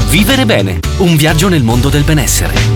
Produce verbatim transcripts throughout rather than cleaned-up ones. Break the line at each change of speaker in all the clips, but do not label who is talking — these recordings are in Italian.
Vivere bene, un viaggio nel mondo del benessere.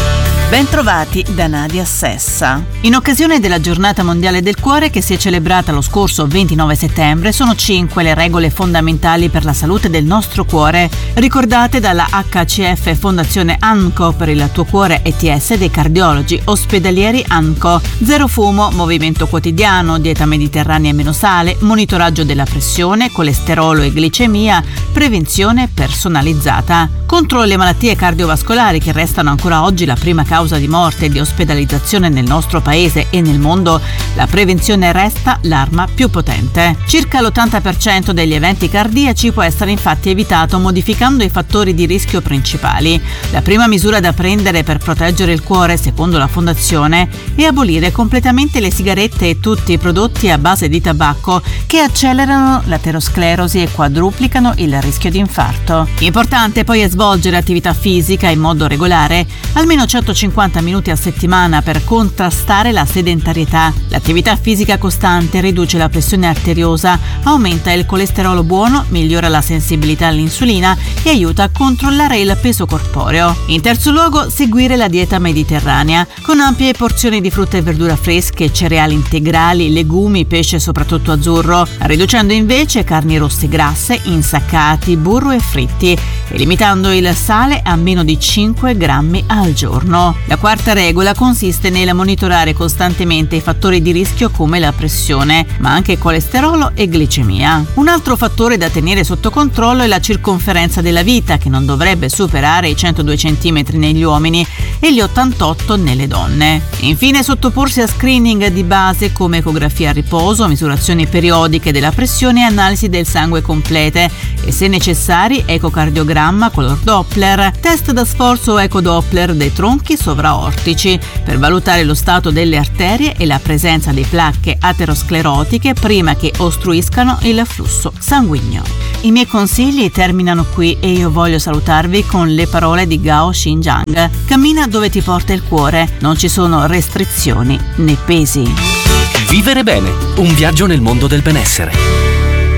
Bentrovati da Nadia Sessa. In occasione della Giornata Mondiale del Cuore, che si è celebrata lo scorso ventinove settembre, sono cinque le regole fondamentali per la salute del nostro cuore, ricordate dalla H C F Fondazione ANCO per il tuo cuore E T S dei cardiologi ospedalieri ANCO. Zero fumo, movimento quotidiano, dieta mediterranea e meno sale, monitoraggio della pressione, colesterolo e glicemia, prevenzione personalizzata. Contro le malattie cardiovascolari, che restano ancora oggi la prima causa di morte e di ospedalizzazione nel nostro paese e nel mondo, la prevenzione resta l'arma più potente. Circa l'ottanta per cento degli eventi cardiaci può essere infatti evitato modificando i fattori di rischio principali. La prima misura da prendere per proteggere il cuore, secondo la Fondazione, è abolire completamente le sigarette e tutti i prodotti a base di tabacco che accelerano l'aterosclerosi e quadruplicano il rischio di infarto. Importante poi è svolgere attività fisica in modo regolare, almeno centocinquanta minuti a settimana, per contrastare la sedentarietà. L'attività fisica costante riduce la pressione arteriosa, aumenta il colesterolo buono, migliora la sensibilità all'insulina e aiuta a controllare il peso corporeo. In terzo luogo, seguire la dieta mediterranea, con ampie porzioni di frutta e verdura fresche, cereali integrali, legumi, pesce soprattutto azzurro, riducendo invece carni rosse grasse, insaccati, burro e fritti, e limitando il sale a meno di cinque grammi al giorno. La quarta regola consiste nel monitorare costantemente i fattori di rischio come la pressione, ma anche colesterolo e glicemia. Un altro fattore da tenere sotto controllo è la circonferenza della vita, che non dovrebbe superare i centodue centimetri negli uomini e gli ottantotto nelle donne. Infine, sottoporsi a screening di base come ecografia a riposo, misurazioni periodiche della pressione e analisi del sangue complete e, se necessari, ecocardiogramma color Doppler, test da sforzo o ecodoppler dei tronchi sovraortici per valutare lo stato delle arterie e la presenza di placche aterosclerotiche prima che ostruiscano il flusso sanguigno. I miei consigli terminano qui e io voglio salutarvi con le parole di Gao Xinjiang: cammina dove ti porta il cuore, non ci sono restrizioni né pesi.
Vivere bene, un viaggio nel mondo del benessere.